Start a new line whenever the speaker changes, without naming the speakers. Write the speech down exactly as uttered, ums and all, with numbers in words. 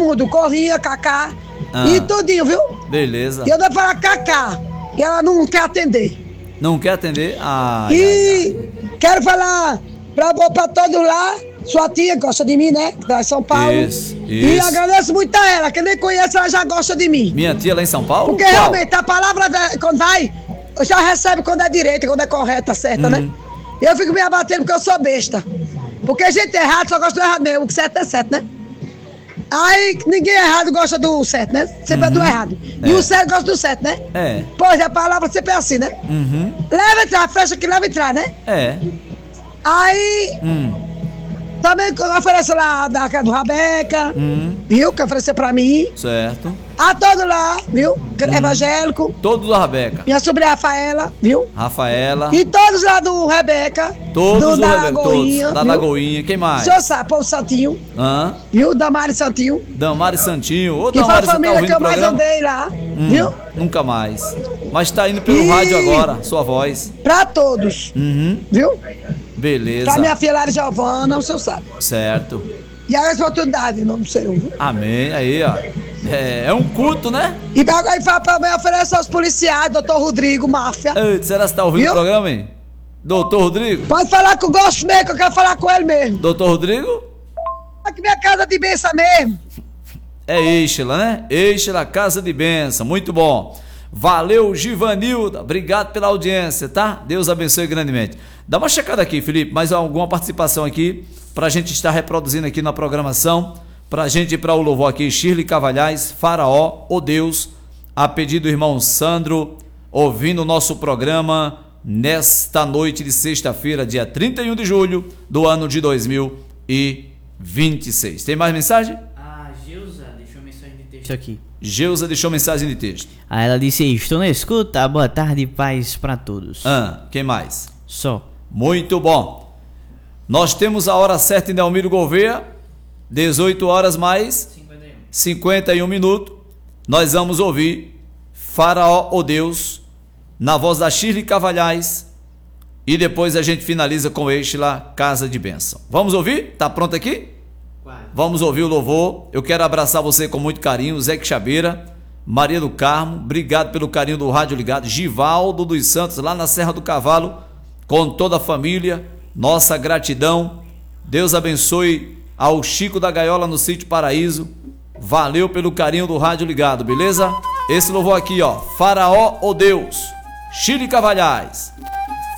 mundo, Corrinha, Cacá
Ah.
e tudinho, viu?
Beleza.
E eu devo falar Cacá, e ela não quer atender.
Não quer atender? Ah,
E quero falar pra, pra todos lá, sua tia gosta de mim, né? Da São Paulo.
Isso,
E
isso.
agradeço muito a ela, quem nem conhece, ela já gosta de mim.
minha tia lá em São Paulo?
Porque
Qual?
realmente a palavra da- quando vai, já recebe quando é direita, quando é correta, certa,
Uhum.
né? E eu fico me abatendo porque eu sou besta. Porque gente errada só gosta do errado mesmo, o certo é certo, né? Aí ninguém errado gosta do certo, né? Sempre é do errado. E
É.
o certo gosta do certo, né?
É.
Pois a palavra sempre é assim, né?
Uhum.
Leva entrar, fecha que leva entrar, né?
É.
Aí
Hum.
também ofereceu lá da casa do Rabeca,
Hum.
viu? Que ofereceu pra mim.
Certo.
A todo lá, viu? Evangélico.
Todos da Rebeca.
Minha sobrinha Rafaela, viu?
Rafaela.
E todos lá do Rebeca.
Todos
do,
do
da
Rebeca.
Lagoinha.
Todos. Da
viu?
Lagoinha. Quem
O
mais?
senhor sabe, Paulo Santinho,
Hã?
viu? Damari Santinho.
Damari Santinho. Ô,
Que foi a
Damari, você tá
família
ouvindo
que
o
eu mais
programa?
andei lá,
Hum,
viu?
Nunca mais. Mas tá indo pelo
E-
rádio agora, sua voz.
Pra todos,
Uhum.
viu?
Beleza.
Pra minha filha Lara Giovana, o senhor sabe.
Certo.
E a oportunidade, não sei, viu?
Amém. Aí, ó. É, é um culto, né?
E pra agora fala pra mim oferecer aos policiais, doutor Rodrigo, máfia.
Ei, será que você tá ouvindo
Viu?
o programa, hein? Doutor Rodrigo?
Pode falar que eu gosto mesmo, que eu quero falar com ele mesmo.
Doutor Rodrigo?
Aqui minha casa de benção mesmo.
É Eixla, né? Eixla, Casa de Bênção. Muito bom. Valeu, Givanilda. Obrigado pela audiência, tá? Deus abençoe grandemente. Dá uma checada aqui, Felipe. Mais alguma participação aqui pra gente estar reproduzindo aqui na programação. Pra gente ir para o louvor aqui. Shirley Cavalhais, Faraó, o Deus. A pedido do irmão Sandro, ouvindo o nosso programa nesta noite de sexta-feira, dia trinta e um de julho do ano de dois mil e vinte e seis. Tem mais mensagem?
A Geusa deixou mensagem de texto aqui.
Geusa deixou mensagem de texto.
Aí ela disse: estou na escuta, boa tarde e paz pra todos.
Ah, quem mais?
Só.
Muito bom. Nós temos a hora certa em Delmiro Gouveia, dezoito horas mais cinquenta e um minutos. Nós vamos ouvir Faraó, o Deus, na voz da Shirley Cavalhais, e depois a gente finaliza com Eixla, Casa de Bênção. Vamos ouvir? Tá pronto aqui? Vamos ouvir o louvor. Eu quero abraçar você com muito carinho, Zé Chabeira, Maria do Carmo, obrigado pelo carinho do Rádio Ligado, Givaldo dos Santos, lá na Serra do Cavalo, com toda a família, nossa gratidão. Deus abençoe ao Chico da Gaiola no Sítio Paraíso. Valeu pelo carinho do Rádio Ligado, beleza? Esse louvor aqui, ó, Faraó, o Deus, Shirley Cavalhais.